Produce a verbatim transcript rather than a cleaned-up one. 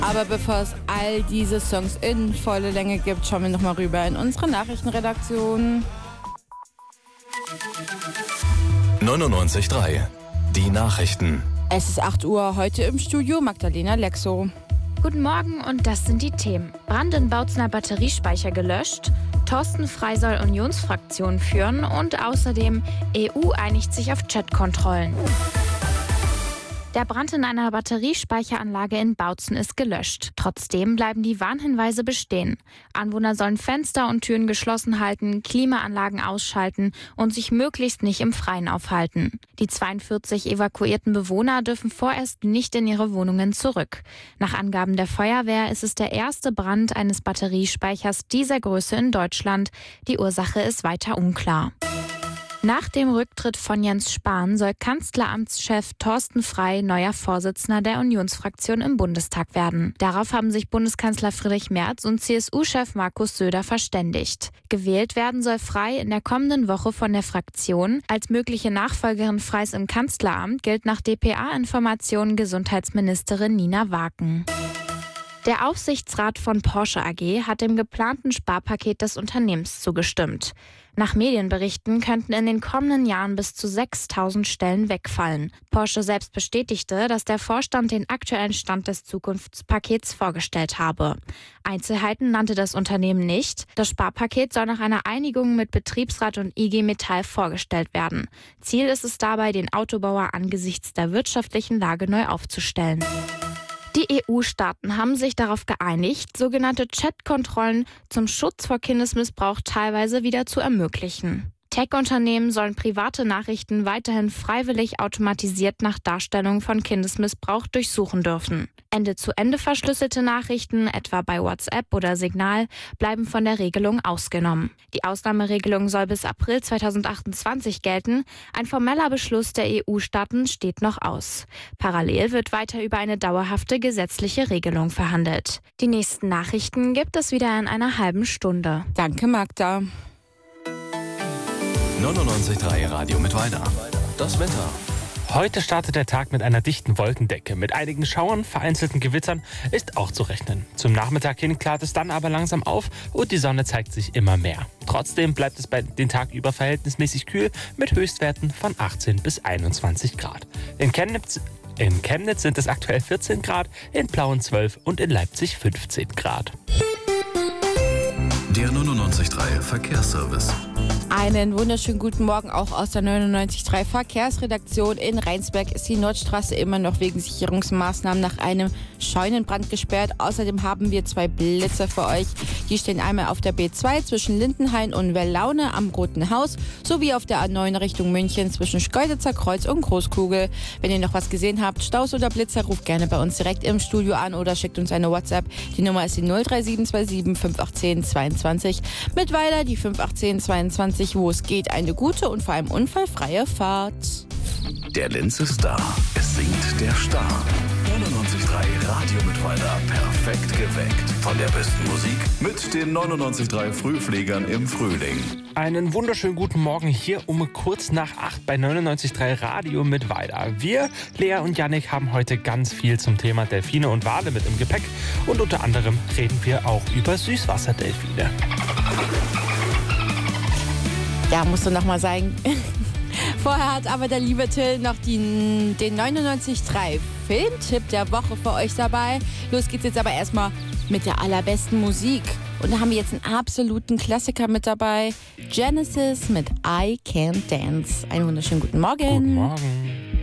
Aber bevor es all diese Songs in volle Länge gibt, schauen wir nochmal rüber in unsere Nachrichtenredaktion. neunundneunzig Komma drei. Die Nachrichten. Es ist acht Uhr, heute im Studio Magdalena Lexo. Guten Morgen und das sind die Themen. Brand in Bautzener Batteriespeicher gelöscht, Thorsten Frey soll Unionsfraktion führen und außerdem E U einigt sich auf Chatkontrollen. Der Brand in einer Batteriespeicheranlage in Bautzen ist gelöscht. Trotzdem bleiben die Warnhinweise bestehen. Anwohner sollen Fenster und Türen geschlossen halten, Klimaanlagen ausschalten und sich möglichst nicht im Freien aufhalten. Die zweiundvierzig evakuierten Bewohner dürfen vorerst nicht in ihre Wohnungen zurück. Nach Angaben der Feuerwehr ist es der erste Brand eines Batteriespeichers dieser Größe in Deutschland. Die Ursache ist weiter unklar. Nach dem Rücktritt von Jens Spahn soll Kanzleramtschef Thorsten Frey neuer Vorsitzender der Unionsfraktion im Bundestag werden. Darauf haben sich Bundeskanzler Friedrich Merz und C S U-Chef Markus Söder verständigt. Gewählt werden soll Frey in der kommenden Woche von der Fraktion. Als mögliche Nachfolgerin Freys im Kanzleramt gilt nach D P A-Informationen Gesundheitsministerin Nina Waken. Der Aufsichtsrat von Porsche A G hat dem geplanten Sparpaket des Unternehmens zugestimmt. Nach Medienberichten könnten in den kommenden Jahren bis zu sechstausend Stellen wegfallen. Porsche selbst bestätigte, dass der Vorstand den aktuellen Stand des Zukunftspakets vorgestellt habe. Einzelheiten nannte das Unternehmen nicht. Das Sparpaket soll nach einer Einigung mit Betriebsrat und I G Metall vorgestellt werden. Ziel ist es dabei, den Autobauer angesichts der wirtschaftlichen Lage neu aufzustellen. Die E U-Staaten haben sich darauf geeinigt, sogenannte Chat-Kontrollen zum Schutz vor Kindesmissbrauch teilweise wieder zu ermöglichen. Tech-Unternehmen sollen private Nachrichten weiterhin freiwillig automatisiert nach Darstellung von Kindesmissbrauch durchsuchen dürfen. Ende-zu-Ende verschlüsselte Nachrichten, etwa bei WhatsApp oder Signal, bleiben von der Regelung ausgenommen. Die Ausnahmeregelung soll bis April zweitausendachtundzwanzig gelten. Ein formeller Beschluss der E U-Staaten steht noch aus. Parallel wird weiter über eine dauerhafte gesetzliche Regelung verhandelt. Die nächsten Nachrichten gibt es wieder in einer halben Stunde. Danke, Magda. neunundneunzig Komma drei Radio mit Weiter. Das Wetter. Heute startet der Tag mit einer dichten Wolkendecke. Mit einigen Schauern, vereinzelten Gewittern ist auch zu rechnen. Zum Nachmittag hin klart es dann aber langsam auf und die Sonne zeigt sich immer mehr. Trotzdem bleibt es bei den Tag über verhältnismäßig kühl mit Höchstwerten von achtzehn bis einundzwanzig Grad. In Chemnitz, in Chemnitz sind es aktuell vierzehn Grad, in Plauen zwölf und in Leipzig fünfzehn Grad. Der neunundneunzig Komma drei Verkehrsservice. Einen wunderschönen guten Morgen auch aus der neunundneunzig Komma drei Verkehrsredaktion. In Rheinsberg ist die Nordstraße immer noch wegen Sicherungsmaßnahmen nach einem Scheunenbrand gesperrt. Außerdem haben wir zwei Blitzer für euch. Die stehen einmal auf der B zwei zwischen Lindenhain und Wellaune am Roten Haus sowie auf der A neun Richtung München zwischen Schkeuditzer Kreuz und Großkugel. Wenn ihr noch was gesehen habt, Staus oder Blitzer, ruft gerne bei uns direkt im Studio an oder schickt uns eine WhatsApp. Die Nummer ist die null drei sieben zwei sieben fünf acht eins zweiundzwanzig. Mittweile die fünf acht eins zweiundzwanzig, wo es geht. Eine gute und vor allem unfallfreie Fahrt. Der Linz ist da. Es singt der Star. neunundneunzig Komma drei Radio mit Weiter. Perfekt geweckt. Von der besten Musik mit den neunundneunzig Komma drei Frühfliegern im Frühling. Einen wunderschönen guten Morgen hier um kurz nach acht bei neunundneunzig Komma drei Radio mit Weiter. Wir, Lea und Yannick, haben heute ganz viel zum Thema Delfine und Wale mit im Gepäck. Und unter anderem reden wir auch über Süßwasserdelfine. Ja, musst du noch mal sagen. Vorher hat aber der liebe Till noch die, den neunundneunzig Komma drei Filmtipp der Woche für euch dabei. Los geht's jetzt aber erstmal mit der allerbesten Musik. Und da haben wir jetzt einen absoluten Klassiker mit dabei. Genesis mit I Can't Dance. Einen wunderschönen guten Morgen. Guten Morgen.